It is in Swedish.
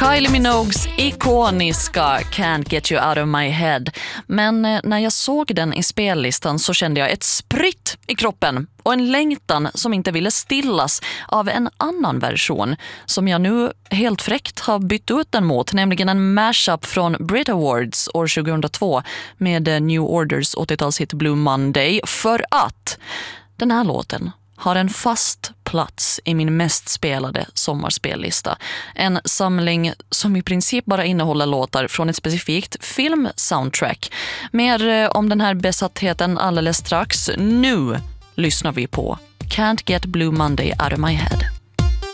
Kylie Minogues ikoniska Can't Get You Out of My Head. Men när jag såg den i spellistan så kände jag ett spritt i kroppen och en längtan som inte ville stillas av en annan version som jag nu helt fräckt har bytt ut den mot, nämligen en mashup från Brit Awards år 2002 med New Orders 80-talshit Blue Monday, för att den här låten har en fast plats i min mest spelade sommarspellista. En samling som i princip bara innehåller låtar från ett specifikt filmsoundtrack. Mer om den här besattheten alldeles strax. Nu lyssnar vi på Can't Get Blue Monday Out of My Head.